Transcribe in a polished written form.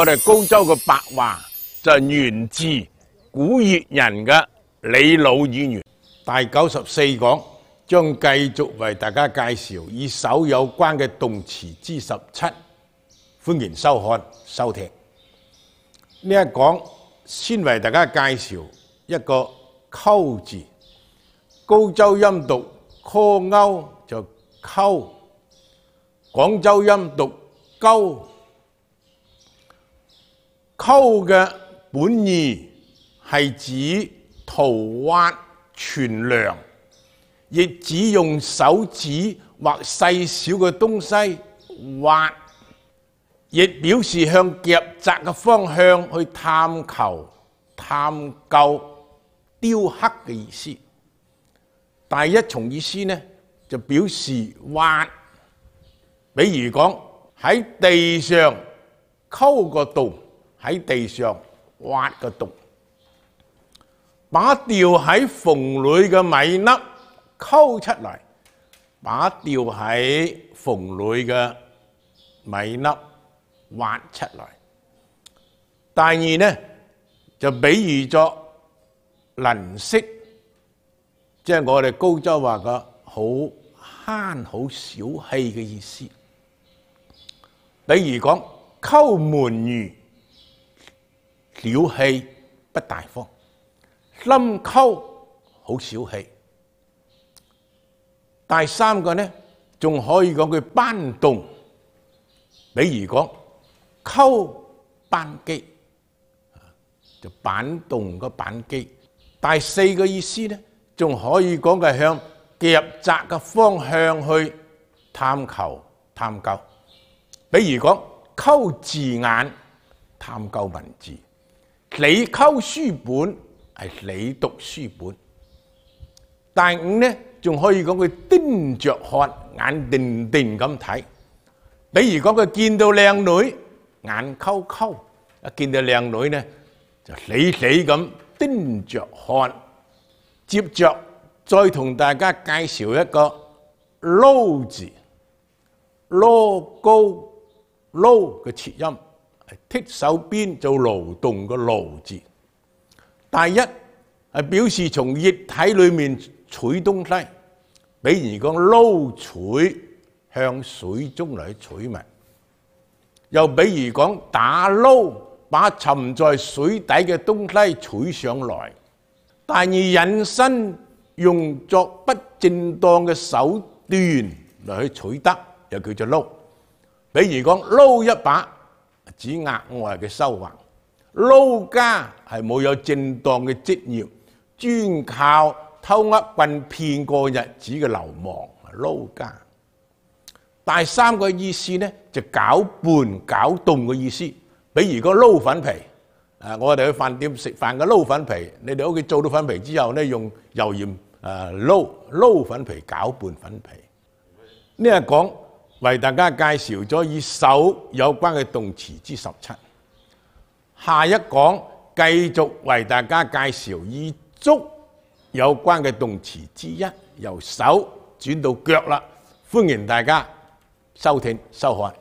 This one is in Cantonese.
我哋高州嘅白話就源自古越人嘅李老語言。第94講將繼續為大家介紹與手有關嘅動詞之17，歡迎收看收聽。呢一講先為大家介紹一個溝字，高州音讀柯勾就溝，廣州音讀鳩。溝嘅本意係指塗畫存量，亦指用手指或細小嘅東西畫，亦表示向狹窄嘅方向去探求、探究、雕刻嘅意思。第一重意思呢，就表示挖，比如講喺地上溝個洞，喺地上挖個洞，把掉喺縫裏嘅米粒溝出嚟，把掉喺縫裏嘅米粒挖出嚟。第二呢，就比喻作吝嗇，即係我哋高州話嘅好慳好小氣嘅意思。比如講溝門魚，小氣不大方；深溝好小氣。第三個呢，仲可以講佢搬動，比如講溝扳機，就板動個板機。第四個意思呢，仲可以講嘅向狹窄嘅方向去探求、探究，比如講溝字眼，探究文字。你溝書本係你讀書本。第五呢，仲可以講佢盯着看，眼定定咁睇。比如講佢見到靚女，眼溝溝；一見到靚女呢，就死死咁盯着看。接着再同大家介紹一個撈字，撈高撈嘅切音。剔手邊做勞動嘅勞字。第一係表示從液體裏面取東西，比如講撈取，向水中嚟取物。又比如講打撈，把沉在水底嘅東西取上來。第二引申用作不正當嘅手段嚟去取得，又叫做撈。比如講撈一把，指額外嘅收穫。撈家係冇有正當嘅職業，專靠偷呃棍騙過日子嘅流氓，撈家。第三個意思呢，就攪拌攪動嘅意思，比如講撈粉皮，我哋去飯店食飯嘅撈粉皮，你哋屋企做到粉皮之後呢，用油鹽撈粉皮，攪拌粉皮。呢一講為大家介紹咗與手有關嘅動詞之17，下一講繼續為大家介紹與足有關嘅動詞之1，由手轉到腳啦，歡迎大家收聽收看。